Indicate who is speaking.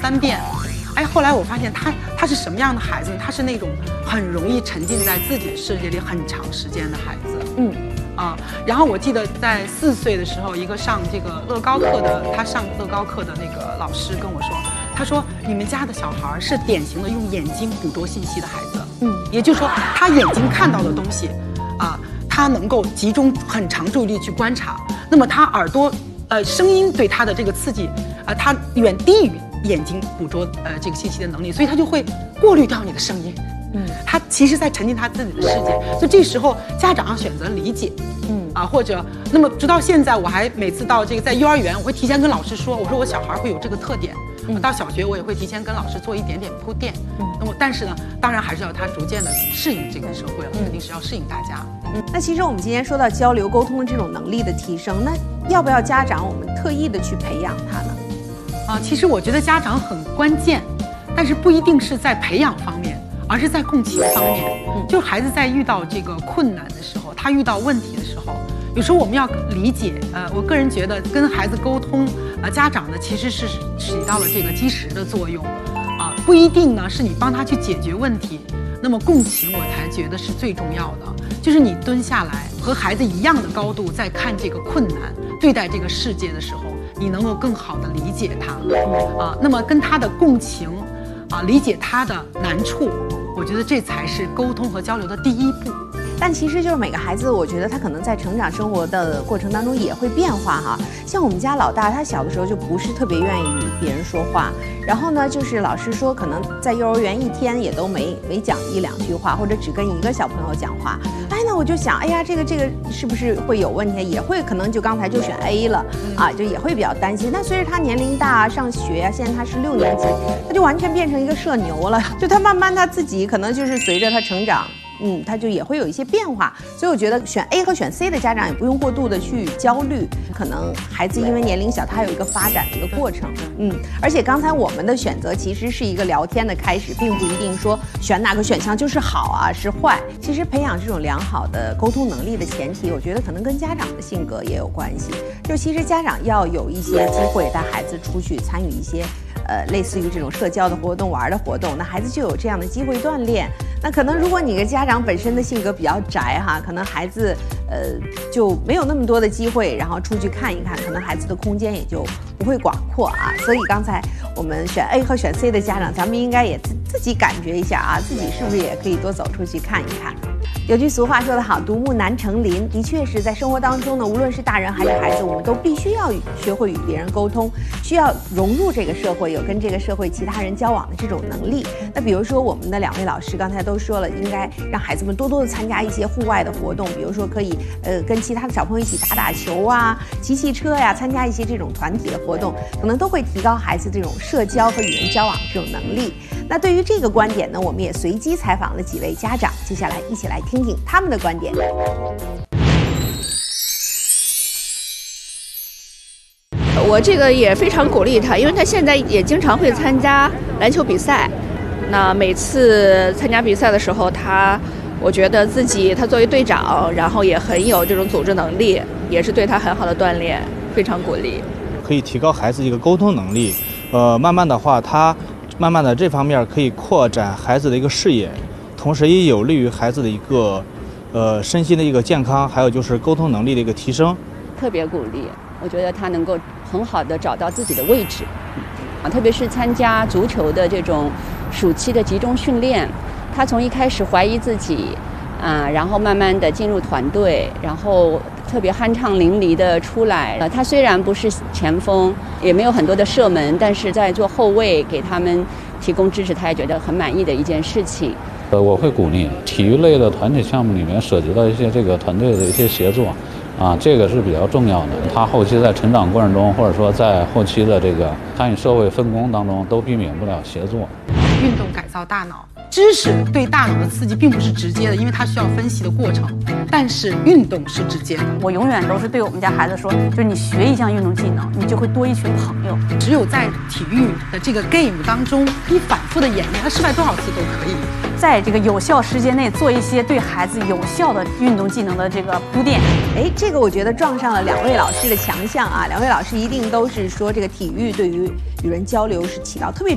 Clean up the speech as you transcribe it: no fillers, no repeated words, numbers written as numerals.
Speaker 1: 3遍。哎，后来我发现他是什么样的孩子呢？他是那种很容易沉浸在自己的世界里很长时间的孩子。然后我记得在4岁的时候，一个上这个乐高课的，他上乐高课的那个老师跟我说，他说你们家的小孩是典型的用眼睛捕捉信息的孩子。也就是说他眼睛看到的东西，他能够集中很长注意力去观察。那么他耳朵，声音对他的这个刺激，他远低于眼睛捕捉这个信息的能力，所以他就会过滤掉你的声音。他其实在沉浸他自己的世界，所以这时候家长要选择理解。或者那么直到现在，我还每次到这个在幼儿园，我会提前跟老师说，我说我小孩会有这个特点。到小学我也会提前跟老师做一点点铺垫。那么但是呢，当然还是要他逐渐的适应这个社会了，肯定是要适应大家。
Speaker 2: 那其实我们今天说到交流沟通的这种能力的提升，那要不要家长我们特意的去培养他呢？
Speaker 1: 其实我觉得家长很关键，但是不一定是在培养方面，而是在共情方面。就孩子在遇到这个困难的时候，他遇到问题的时候，有时候我们要理解。我个人觉得跟孩子沟通，家长呢其实是起到了这个基石的作用。不一定呢是你帮他去解决问题，那么共情我才觉得是最重要的，就是你蹲下来和孩子一样的高度在看这个困难，对待这个世界的时候，你能够更好的理解他。那么跟他的共情，理解他的难处，我觉得这才是沟通和交流的第一步。
Speaker 2: 但其实就是每个孩子，我觉得他可能在成长生活的过程当中也会变化哈。像我们家老大，他小的时候就不是特别愿意与别人说话，然后呢，就是老师说可能在幼儿园一天也都没讲1、2句话，或者只跟一个小朋友讲话。那我就想，哎呀，这个是不是会有问题？也会可能就刚才就选 A 了就也会比较担心。但随着他年龄大，上学啊，现在他是6年级，他就完全变成一个社牛了。就他慢慢他自己可能就是随着他成长。他就也会有一些变化，所以我觉得选 A 和选 C 的家长也不用过度的去焦虑，可能孩子因为年龄小，他有一个发展的一个过程。而且刚才我们的选择其实是一个聊天的开始，并不一定说选哪个选项就是好啊，是坏。其实培养这种良好的沟通能力的前提，我觉得可能跟家长的性格也有关系。就其实家长要有一些机会带孩子出去参与一些类似于这种社交的活动、玩的活动，那孩子就有这样的机会锻炼。那可能如果你的家长本身的性格比较宅哈，可能孩子就没有那么多的机会，然后出去看一看，可能孩子的空间也就不会广阔啊。所以刚才我们选 A 和选 C 的家长，咱们应该也自己感觉一下自己是不是也可以多走出去看一看。有句俗话说得好，独木难成林。的确是在生活当中呢，无论是大人还是孩子，我们都必须要学会与别人沟通，需要融入这个社会，有跟这个社会其他人交往的这种能力。那比如说我们的2位老师刚才都说了，应该让孩子们多多的参加一些户外的活动，比如说可以跟其他的小朋友一起打球啊，骑车呀，参加一些这种团体的活动，可能都会提高孩子这种社交和与人交往的这种能力。那对于这个观点呢，我们也随机采访了几位家长，接下来一起来听听他们的观点。
Speaker 3: 我这个也非常鼓励他，因为他现在也经常会参加篮球比赛。那每次参加比赛的时候，我觉得他作为队长，然后也很有这种组织能力，也是对他很好的锻炼，非常鼓励。
Speaker 4: 可以提高孩子一个沟通能力，慢慢的话，慢慢的这方面可以扩展孩子的一个视野，同时也有利于孩子的一个身心的一个健康，还有就是沟通能力的一个提升。
Speaker 5: 特别鼓励，我觉得他能够很好的找到自己的位置，特别是参加足球的这种暑期的集中训练，他从一开始怀疑自己然后慢慢的进入团队，然后特别酣畅淋漓的出来。他虽然不是前锋，也没有很多的射门，但是在做后卫给他们提供支持，他也觉得很满意的一件事情。
Speaker 6: 我会鼓励体育类的团体项目里面涉及到一些这个团队的一些协作这个是比较重要的。他后期在成长过程中，或者说在后期的这个参与社会分工当中，都避免不了协作。
Speaker 1: 运动改造大脑，知识对大脑的刺激并不是直接的，因为它需要分析的过程，但是运动是直接的。
Speaker 7: 我永远都是对我们家孩子说，就是你学一项运动技能，你就会多一群朋友。
Speaker 1: 只有在体育的这个 game 当中，你反复的演练，他失败多少次都可以。
Speaker 7: 在这个有效时间内做一些对孩子有效的运动技能的这个铺垫。
Speaker 2: 这个我觉得撞上了2位老师的强项2位老师一定都是说这个体育对于与人交流是起到特别